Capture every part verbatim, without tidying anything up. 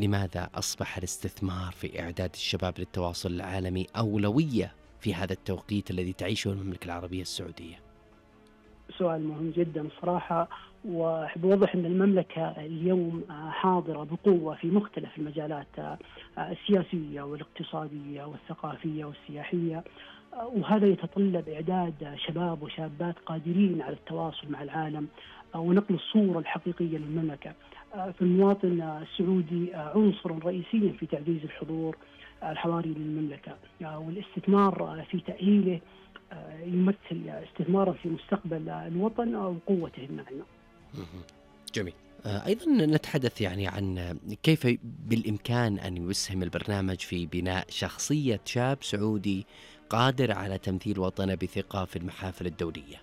لماذا أصبح الاستثمار في إعداد الشباب للتواصل العالمي أولوية في هذا التوقيت الذي تعيشه المملكة العربية السعودية؟ سؤال مهم جدا صراحة، وأحب أوضح أن المملكة اليوم حاضرة بقوة في مختلف المجالات السياسية والاقتصادية والثقافية والسياحية، وهذا يتطلب إعداد شباب وشابات قادرين على التواصل مع العالم ونقل الصورة الحقيقية للمملكة. فالمواطن السعودي عنصر رئيسي في تعزيز الحضور الحضاري للمملكة، والاستثمار في تأهيله يمثل استثمارا في مستقبل الوطن وقوته الناعمة. جميل. أيضا نتحدث يعني عن كيف بالإمكان أن يسهم البرنامج في بناء شخصية شاب سعودي قادر على تمثيل وطنه بثقة في المحافل الدولية.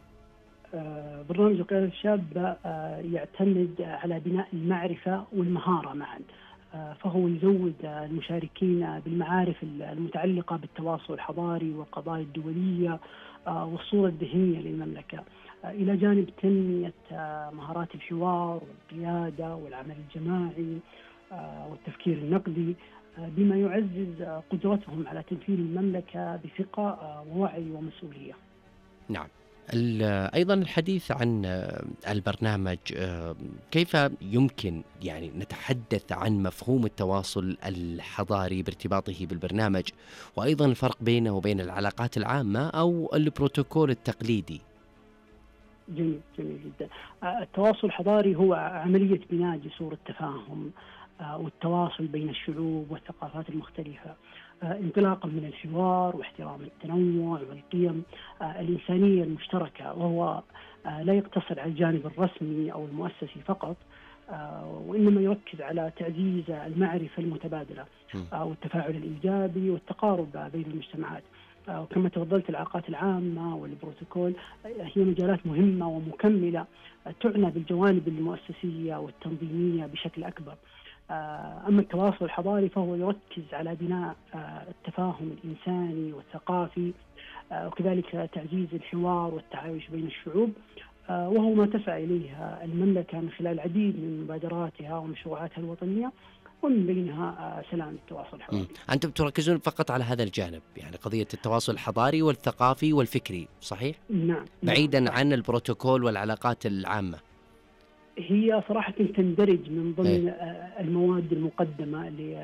برنامج قيادة الشاب يعتمد على بناء المعرفة والمهارة معا، فهو يزود المشاركين بالمعارف المتعلقة بالتواصل الحضاري والقضايا الدولية والصورة الذهنية للمملكة، إلى جانب تنمية مهارات الحوار والقيادة والعمل الجماعي والتفكير النقدي، بما يعزز قدرتهم على تمثيل المملكة بثقة ووعي ومسؤولية. نعم. أيضا الحديث عن البرنامج، كيف يمكن يعني نتحدث عن مفهوم التواصل الحضاري بارتباطه بالبرنامج، وأيضا الفرق بينه وبين العلاقات العامة أو البروتوكول التقليدي؟ جميل جميل جدا. التواصل الحضاري هو عملية بناء جسور التفاهم والتواصل بين الشعوب والثقافات المختلفة، انطلاقا من الحوار واحترام التنوع والقيم الإنسانية المشتركة، وهو لا يقتصر على الجانب الرسمي أو المؤسسي فقط، وإنما يركز على تعزيز المعرفة المتبادلة والتفاعل الإيجابي والتقارب بين المجتمعات. وكما تفضلت، العلاقات العامة والبروتوكول هي مجالات مهمة ومكملة تعنى بالجوانب المؤسسية والتنظيمية بشكل أكبر. أما التواصل الحضاري فهو يركز على بناء التفاهم الإنساني والثقافي، وكذلك تعزيز الحوار والتعايش بين الشعوب، وهو ما تسعى إليه المملكة من خلال العديد من مبادراتها ومشروعاتها الوطنية، ومن بينها سلام التواصل الحضاري. أنتم تركزون فقط على هذا الجانب، يعني قضية التواصل الحضاري والثقافي والفكري، صحيح؟ نعم. بعيدا نعم. عن البروتوكول والعلاقات العامة. هي صراحة تندرج من ضمن هي. المواد المقدمة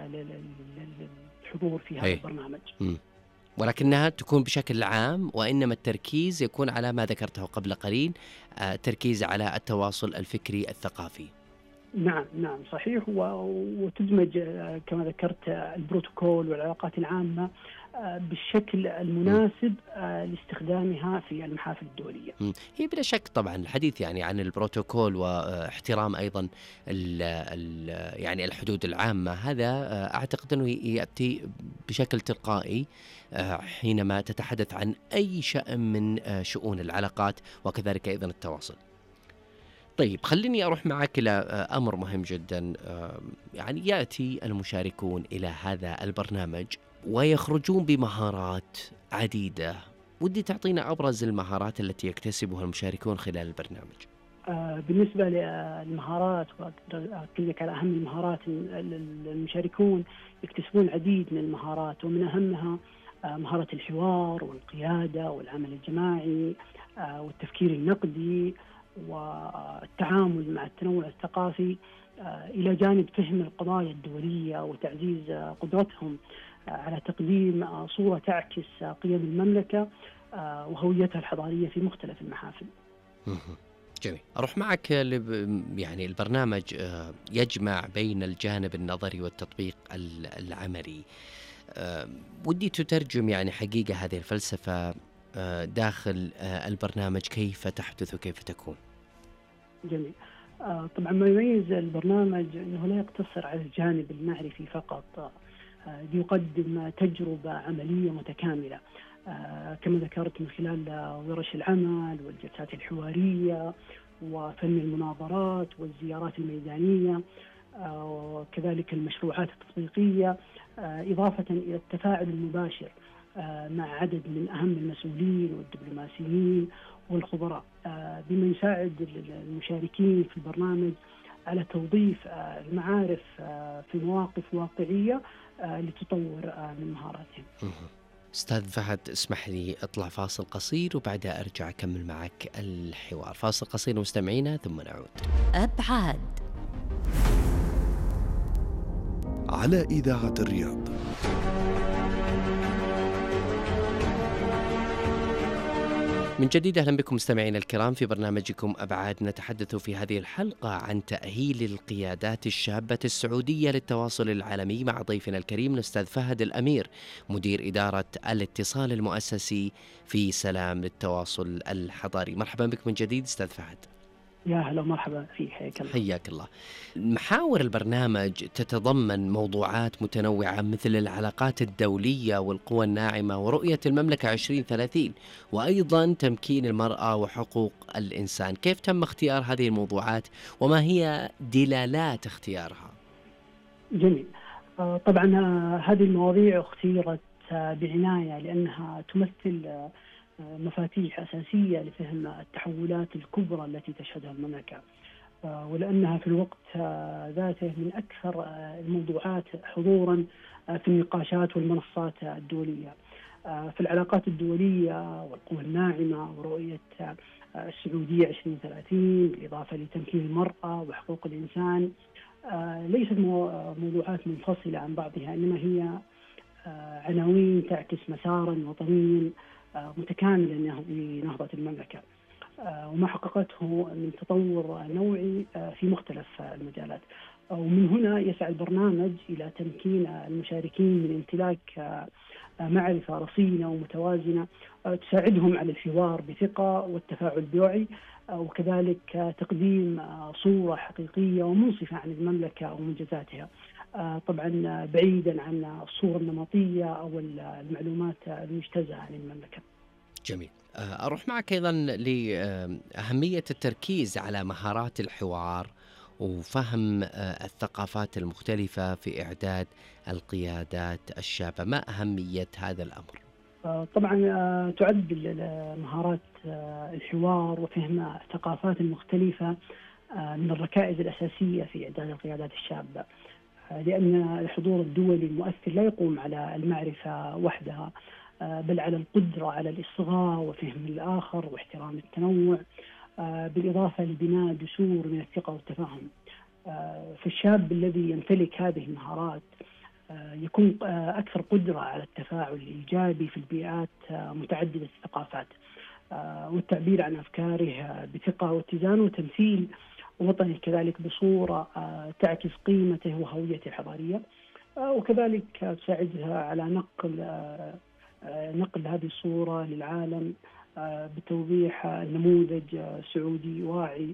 للحضور في هذا البرنامج، م. ولكنها تكون بشكل عام، وإنما التركيز يكون على ما ذكرته قبل قليل، تركيز على التواصل الفكري الثقافي. نعم نعم صحيح، وتدمج كما ذكرت البروتوكول والعلاقات العامة بالشكل المناسب لاستخدامها في المحافل الدولية. هي بلا شك طبعا الحديث يعني عن البروتوكول واحترام أيضا ال ال يعني الحدود العامة، هذا أعتقد أنه يأتي بشكل تلقائي حينما تتحدث عن أي شأن من شؤون العلاقات وكذلك أيضا التواصل. طيب خليني أروح معك إلى أمر مهم جدا. يعني يأتي المشاركون إلى هذا البرنامج ويخرجون بمهارات عديدة، ودي تعطينا أبرز المهارات التي يكتسبها المشاركون خلال البرنامج. آه بالنسبة للمهارات، وأقدر أقول لك على أهم المهارات. المشاركون يكتسبون العديد من المهارات، ومن أهمها آه مهارة الحوار والقيادة والعمل الجماعي آه والتفكير النقدي والتعامل مع التنوع الثقافي، إلى جانب فهم القضايا الدولية وتعزيز قدرتهم على تقديم صورة تعكس قيم المملكة وهويتها الحضارية في مختلف المحافل. جميل. أروح معك يعني البرنامج يجمع بين الجانب النظري والتطبيق العملي. ودي تترجم يعني حقيقة هذه الفلسفة داخل البرنامج، كيف تحدث وكيف تكون؟ جميل. طبعا ما يميز البرنامج أنه لا يقتصر على الجانب المعرفي فقط، يقدم تجربة عملية متكاملة كما ذكرت، من خلال ورش العمل والجلسات الحوارية وفن المناظرات والزيارات الميدانية، وكذلك المشروعات التطبيقية، إضافة إلى التفاعل المباشر مع عدد من أهم المسؤولين والدبلوماسيين والخبراء، بما يساعد المشاركين في البرنامج على توظيف المعارف في مواقف واقعية لتطور من مهاراتهم. أستاذ فهد، اسمح لي أطلع فاصل قصير وبعدها أرجع أكمل معك الحوار. فاصل قصير مستمعينا ثم نعود. أبعاد على إذاعة الرياض. من جديد أهلا بكم مستمعينا الكرام في برنامجكم أبعاد. نتحدث في هذه الحلقة عن تأهيل القيادات الشابة السعودية للتواصل العالمي مع ضيفنا الكريم الأستاذ فهد الأمير، مدير إدارة الاتصال المؤسسي في سلام للتواصل الحضاري. مرحبا بك من جديد أستاذ فهد. يا هلا مرحبا فيك، حياك الله. حياك الله. محاور البرنامج تتضمن موضوعات متنوعة مثل العلاقات الدولية والقوى الناعمة ورؤية المملكة عشرين ثلاثين، وأيضا تمكين المرأة وحقوق الإنسان. كيف تم اختيار هذه الموضوعات وما هي دلالات اختيارها؟ جميل. طبعا هذه المواضيع اختيرت بعناية لأنها تمثل مفاتيح أساسية لفهم التحولات الكبرى التي تشهدها المملكة، ولأنها في الوقت ذاته من أكثر الموضوعات حضورا في النقاشات والمنصات الدولية. في العلاقات الدولية والقوى الناعمة ورؤية السعودية عشرين ثلاثين بالإضافة لتمكين المرأة وحقوق الإنسان ليست موضوعات منفصلة عن بعضها، إنما هي عناوين تعكس مسارا وطنيا متكاملا لنهضة المملكة وما حققته من تطور نوعي في مختلف المجالات. ومن هنا يسعى البرنامج إلى تمكين المشاركين من امتلاك معرفة رصينة ومتوازنة تساعدهم على الحوار بثقة والتفاعل بوعي، وكذلك تقديم صورة حقيقية ومنصفة عن المملكة ومنجزاتها، طبعا بعيدا عن الصورة النمطية أو المعلومات المجتزأة عن المملكة. جميل. أروح معك أيضا لأهمية التركيز على مهارات الحوار وفهم الثقافات المختلفة في إعداد القيادات الشابة. ما أهمية هذا الأمر؟ طبعا تعد مهارات الحوار وفهم الثقافات المختلفة من الركائز الأساسية في إعداد القيادات الشابة، لأن الحضور الدولي المؤثر لا يقوم على المعرفة وحدها بل على القدرة على الإصغاء وفهم الآخر واحترام التنوع، بالإضافة لبناء جسور من الثقة والتفاهم. فالشاب الذي يمتلك هذه المهارات يكون أكثر قدرة على التفاعل الإيجابي في البيئات متعددة الثقافات والتعبير عن أفكاره بثقة واتزان وتمثيل وطنه كذلك بصورة تعكس قيمته وهويته الحضارية، وكذلك تساعدها على نقل نقل هذه الصورة للعالم بتوضيح نموذج سعودي واعي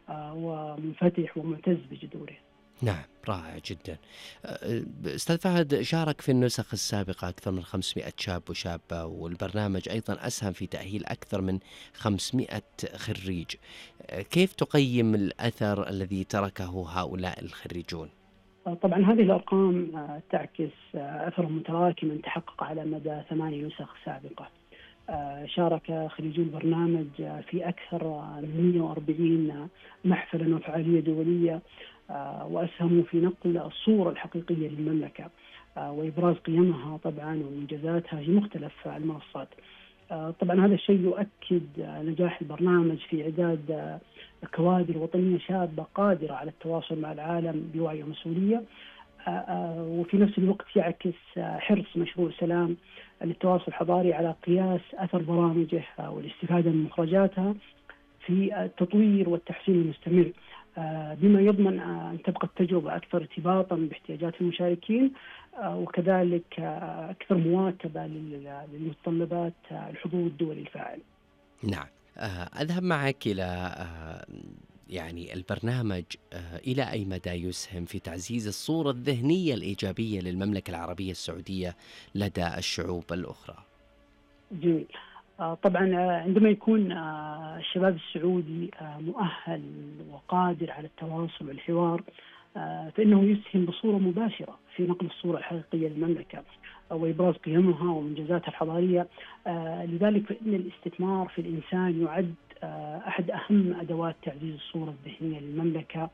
ومنفتح ومعتز بجذوره. نعم، رائع جدا. أستاذ فهد، شارك في النسخ السابقة أكثر من خمسمائة شاب وشابة، والبرنامج أيضا أسهم في تأهيل أكثر من خمسمائة خريج. كيف تقيم الأثر الذي تركه هؤلاء الخريجون؟ طبعا هذه الأرقام تعكس أثر متراكم تحقق على مدى ثماني نسخ سابقة. شارك خريجو البرنامج في أكثر من مئة وأربعين محفلا وفعالية دولية، وأسهموا في نقل الصورة الحقيقية للمملكة وإبراز قيمها طبعا ومنجزاتها في مختلف المنصات. طبعا هذا الشيء يؤكد نجاح البرنامج في إعداد كوادر وطنية شابة قادرة على التواصل مع العالم بوعي ومسؤولية، وفي نفس الوقت يعكس حرص مشروع سلام للتواصل الحضاري على قياس أثر برامجه والاستفادة من مخرجاتها في التطوير والتحسين المستمر، بما يضمن أن تبقى التجربة أكثر ارتباطا باحتياجات المشاركين وكذلك أكثر مواكبة للمتطلبات الحضور الدولي الفاعل. نعم، أذهب معك إلى يعني البرنامج إلى أي مدى يسهم في تعزيز الصورة الذهنية الإيجابية للمملكة العربية السعودية لدى الشعوب الأخرى؟ جميل. طبعا عندما يكون الشباب السعودي مؤهل وقادر على التواصل والحوار فإنه يسهم بصورة مباشرة في نقل الصورة الحقيقية للمملكة وإبراز قيمها ومنجزاتها الحضارية. لذلك فإن الاستثمار في الإنسان يعد أحد أهم أدوات تعزيز الصورة الذهنية للمملكة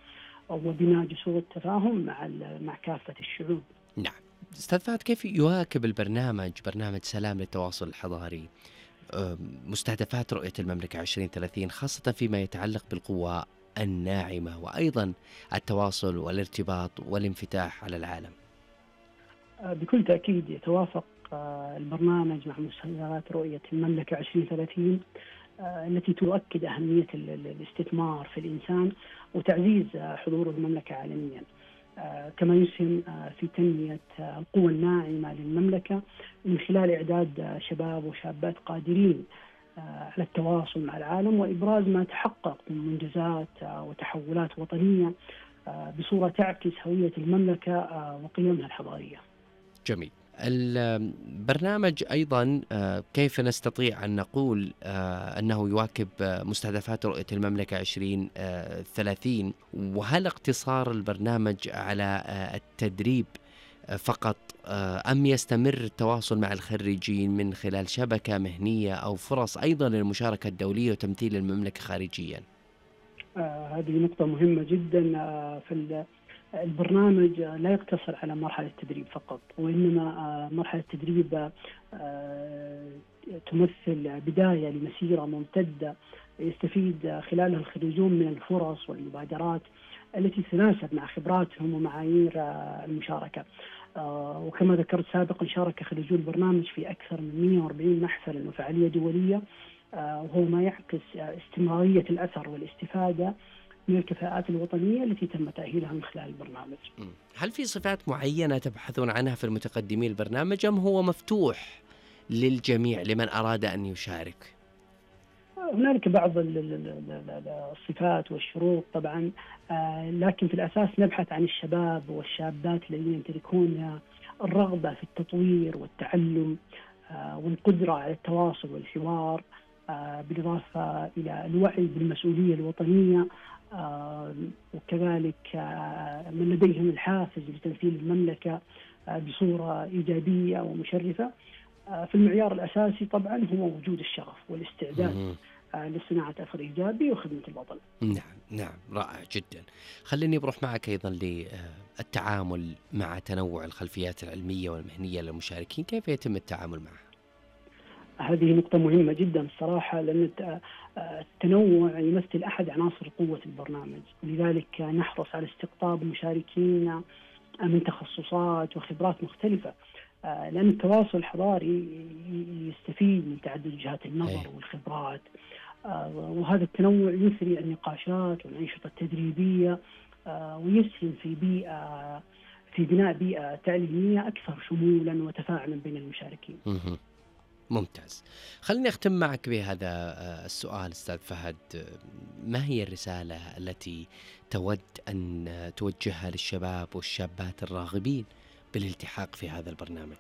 وبناء جسور التفاهم مع مع كافة الشعوب. نعم. أستاذ فهد، كيف يواكب البرنامج برنامج سلام للتواصل الحضاري مستهدفات رؤية المملكة عشرين ثلاثين، خاصة فيما يتعلق بالقوى الناعمة وأيضا التواصل والارتباط والانفتاح على العالم؟ بكل تأكيد يتوافق البرنامج مع مستهدفات رؤية المملكة عشرين ثلاثين التي تؤكد أهمية الاستثمار في الإنسان وتعزيز حضور المملكة عالميا، كما يسهم في تنمية القوى الناعمة للمملكة من خلال إعداد شباب وشابات قادرين على التواصل مع العالم وإبراز ما تحقق من منجزات وتحولات وطنية بصورة تعكس هوية المملكة وقيمها الحضارية. جميل. البرنامج أيضا كيف نستطيع أن نقول أنه يواكب مستهدفات رؤية المملكة عشرين ثلاثين، وهل اقتصار البرنامج على التدريب فقط أم يستمر التواصل مع الخريجين من خلال شبكة مهنية أو فرص أيضا للمشاركة الدولية وتمثيل المملكة خارجيا؟ آه هذه نقطة مهمة جدا. آه في البرنامج لا يقتصر على مرحلة التدريب فقط، وإنما مرحلة التدريب تمثل بداية لمسيرة ممتدة يستفيد خلالها الخريجون من الفرص والمبادرات التي تتناسب مع خبراتهم ومعايير المشاركة. وكما ذكرت سابقا، شارك خريجو البرنامج في أكثر من مئة وأربعين محفلا وفعالية دولية، وهو ما يعكس استمرارية الأثر والاستفادة من الكفاءات الوطنية التي تم تأهيلها من خلال البرنامج. هل في صفات معينة تبحثون عنها في المتقدمين البرنامج أم هو مفتوح للجميع لمن أراد أن يشارك؟ هنالك بعض الصفات والشروط طبعا، لكن في الأساس نبحث عن الشباب والشابات الذين يمتلكون الرغبة في التطوير والتعلم والقدرة على التواصل والحوار، بالإضافة إلى الوعي بالمسؤولية الوطنية، وكذلك من لديهم الحافز لتمثيل المملكة بصورة إيجابية ومشرفة. في المعيار الأساسي طبعا هو وجود الشغف والاستعداد لصناعة أثر إيجابي وخدمة الوطن. نعم نعم، رائع جدا. خليني بروح معك أيضا للتعامل مع تنوع الخلفيات العلمية والمهنية للمشاركين، كيف يتم التعامل معها؟ هذه نقطة مهمة جدا الصراحة، لأن التنوع يمثل أحد عناصر قوة البرنامج، ولذلك نحرص على استقطاب المشاركين من تخصصات وخبرات مختلفة، لأن التواصل الحضاري يستفيد من تعدد وجهات النظر والخبرات، وهذا التنوع يثري النقاشات والأنشطة التدريبية ويسهم في بيئة في بناء بيئة تعليمية أكثر شمولا وتفاعلا بين المشاركين. ممتاز. خليني أختم معك بهذا السؤال أستاذ فهد، ما هي الرسالة التي تود أن توجهها للشباب والشابات الراغبين بالالتحاق في هذا البرنامج؟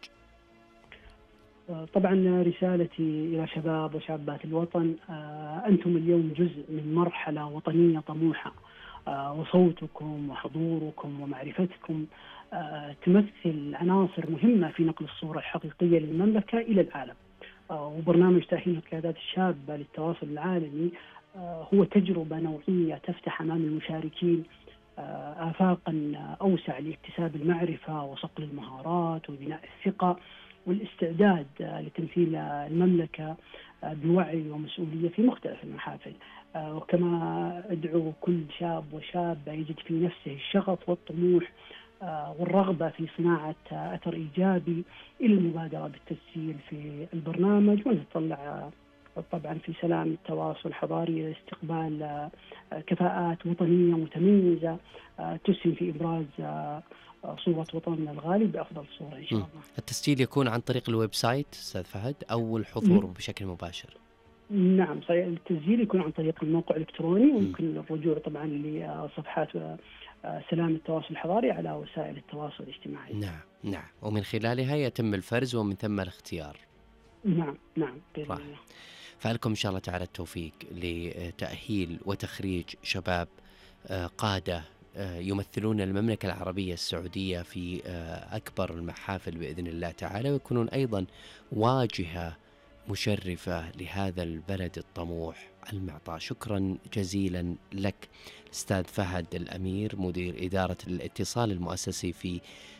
طبعا رسالتي إلى شباب وشابات الوطن، أنتم اليوم جزء من مرحلة وطنية طموحة، وصوتكم وحضوركم ومعرفتكم تمثل عناصر مهمة في نقل الصورة الحقيقية للمملكة إلى العالم. وبرنامج تأهيل القيادات الشابة للتواصل العالمي هو تجربة نوعية تفتح أمام المشاركين آفاقا أوسع لاكتساب المعرفة وصقل المهارات وبناء الثقة والاستعداد لتمثيل المملكة بوعي ومسؤولية في مختلف المحافل. وكما أدعو كل شاب وشابة يجد في نفسه الشغف والطموح والرغبة في صناعة أثر إيجابي إلى المبادرة بالتسجيل في البرنامج، ونتطلع طبعا في سلام التواصل الحضاري لاستقبال كفاءات وطنية متميزة تسهم في إبراز صورة وطننا الغالي بأفضل صورة إن شاء الله. التسجيل يكون عن طريق الويب سايت أستاذ فهد أو الحضور م. بشكل مباشر؟ نعم صحيح، التسجيل يكون عن طريق الموقع الإلكتروني، ويمكن الرجوع طبعا لصفحات سلام التواصل الحضاري على وسائل التواصل الاجتماعي. نعم نعم، ومن خلالها يتم الفرز ومن ثم الاختيار. نعم نعم بإذن الله. فلكم إن شاء الله تعالى التوفيق لتأهيل وتخريج شباب قادة يمثلون المملكة العربية السعودية في أكبر المحافل بإذن الله تعالى، ويكونون أيضا واجهة مشرفة لهذا البلد الطموح المعطاء. شكرا جزيلا لك أستاذ فهد الأمير، مدير إدارة الاتصال المؤسسي في